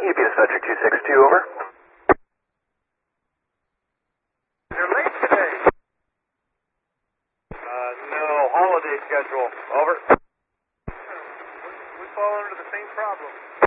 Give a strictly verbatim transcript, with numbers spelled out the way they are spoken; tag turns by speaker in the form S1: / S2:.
S1: U P S Metric two six two, over.
S2: You're late today. Uh, no, holiday schedule. Over. We fall under the same problem.